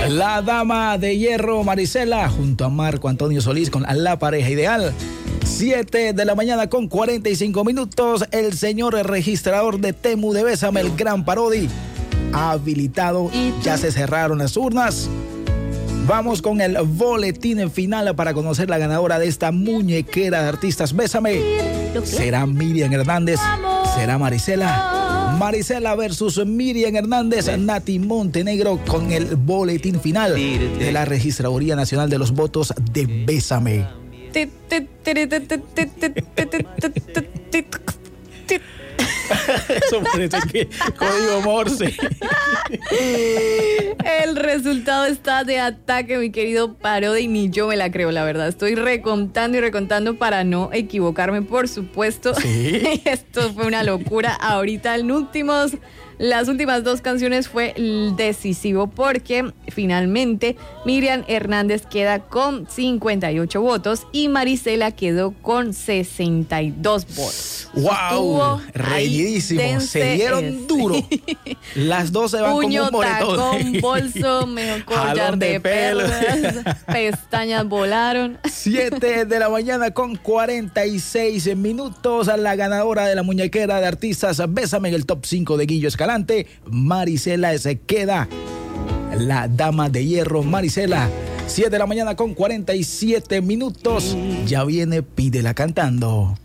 La dama de hierro Marisela junto a Marco Antonio Solís con la pareja ideal. 7 de la mañana con 45 minutos. El señor registrador de Temu de Bésame, el gran Parodi, ha habilitado. Ya se cerraron las urnas. Vamos con el boletín final para conocer la ganadora de esta muñequera de artistas Bésame. ¿Será Miriam Hernández? ¿Será Marisela? Marisela versus Miriam Hernández. Nati Montenegro con el boletín final de la Registraduría Nacional de los Votos de Bésame. Eso parece que código Morse. El resultado está de ataque, mi querido Parodi, ni yo me la creo, la verdad. Estoy recontando y recontando para no equivocarme, por supuesto. ¿Sí? Esto fue una locura. Ahorita las últimas dos canciones fue decisivo porque finalmente Miriam Hernández queda con 58 votos y Marisela quedó con 62 votos. ¡Wow! Reñidísimo. Se dieron duro. Las dos se van puño, como un moretón. Tacón, bolso, mejor collar de perlas, pestañas volaron. 7 de la mañana con 46 minutos. La ganadora de la muñequera de artistas Bésame en el top 5 de Guillo Escalante, Marisela, se queda la dama de hierro Marisela. 7 de la mañana con 47 minutos. Ya viene Pídela Cantando.